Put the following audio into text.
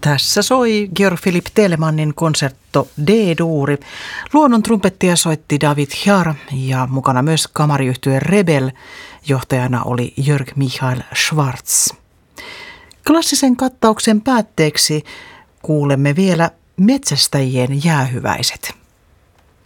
Tässä soi Georg Philipp Telemannin konsertto D-duuri. Luonnon trumpettia soitti David Hjar ja mukana myös kamariyhtye Rebel. Johtajana oli Jörg Michael Schwarz. Klassisen kattauksen päätteeksi kuulemme vielä metsästäjien jäähyväiset.